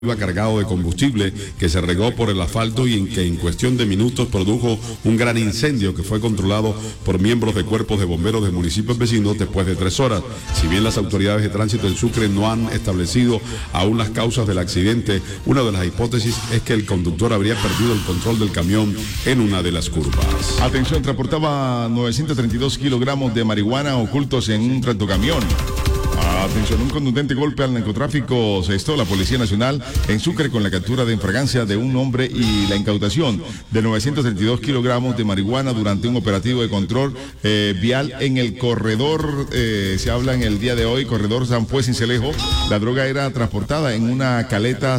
Iba cargado de combustible que se regó por el asfalto y en que en cuestión de minutos produjo un gran incendio que fue controlado por miembros de cuerpos de bomberos de municipios vecinos después de 3 horas. Si bien las autoridades de tránsito en Sucre no han establecido aún las causas del accidente, una de las hipótesis es que el conductor habría perdido el control del camión en una de las curvas. Atención, transportaba 932 kilogramos de marihuana ocultos en un tractocamión. Atención, un contundente golpe al narcotráfico se estó la Policía Nacional en Sucre con la captura de infragancia de un hombre y la incautación de 932 kilogramos de marihuana durante un operativo de control vial en el corredor, se habla en el día de hoy, corredor San Fuez-Cincelejo. La droga era transportada en una caleta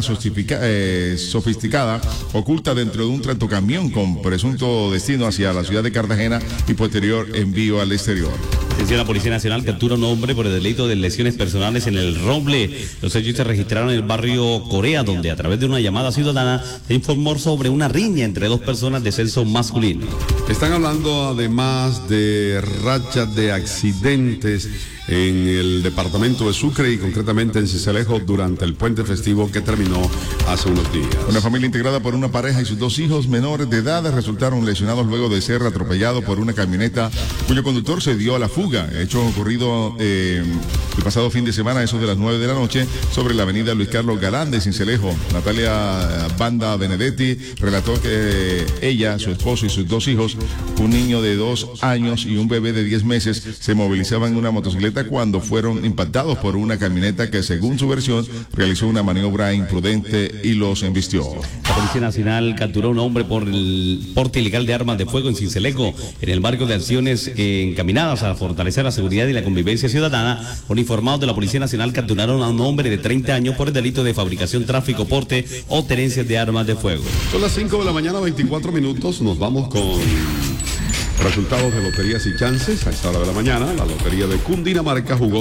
sofisticada, oculta dentro de un tractocamión con presunto destino hacia la ciudad de Cartagena y posterior envío al exterior. Atención, la Policía Nacional captura a un hombre por el delito de lesiones personales en el Roble. Los hechos se registraron en el barrio Corea, donde a través de una llamada ciudadana se informó sobre una riña entre dos personas de sexo masculino. Están hablando además de rachas de accidentes en el departamento de Sucre y concretamente en Cincelejo durante el puente festivo que terminó hace unos días. Una familia integrada por una pareja y sus 2 hijos menores de edad resultaron lesionados luego de ser atropellado por una camioneta cuyo conductor se dio a la fuga. Hecho ocurrido el pasado fin de semana, eso de las 9 de la noche, sobre la avenida Luis Carlos Galán de Cincelejo. Natalia Banda Benedetti relató que ella, su esposo y sus 2 hijos, un niño de 2 años y un bebé de 10 meses, se movilizaban en una motocicleta cuando fueron impactados por una camioneta que, según su versión, realizó una maniobra imprudente y los embistió. La Policía Nacional capturó a un hombre por el porte ilegal de armas de fuego en Cincelejo, en el marco de acciones encaminadas a fortalecer la seguridad y la convivencia ciudadana. Uniformados de la Policía Nacional capturaron a un hombre de 30 años por el delito de fabricación, tráfico, porte o tenencia de armas de fuego. Son las 5 de la mañana, 24 minutos. Nos vamos con resultados de loterías y chances a esta hora de la mañana. La lotería de Cundinamarca jugó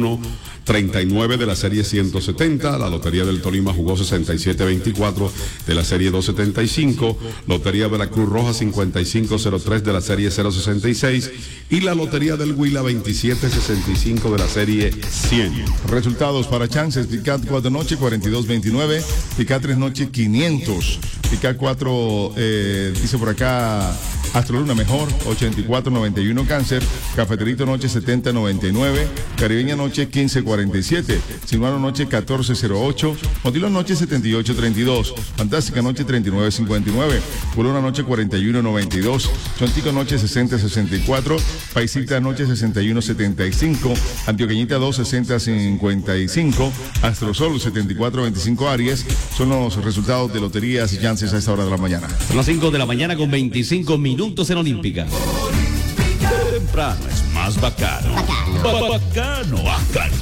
01-39 de la serie 170. La lotería del Tolima jugó 67-24 de la serie 275. Lotería de la Cruz Roja 55-03 de la serie 066. Y la lotería del Huila 27-65 de la serie 100. Resultados para chances: Picat 4 noche 42-29, Picat 3 noche 500, Picat 4 dice por acá Astroluna mejor 84-91 Cáncer, Cafeterito noche 70-99, Caribeña noche 15-47, Sinuano noche 14-08, Motilón noche 78-32, Fantástica noche 39-59, Culona noche 41-92, Chontico noche 60-64, Paisita noche 61-75, Antioqueñita 2 60-55, Astrosol 74-25 Aries. Son los resultados de loterías y chances a esta hora de la mañana. Son las 5 de la mañana con 25 minutos en Olímpica. Temprano es más bacano. Bacano.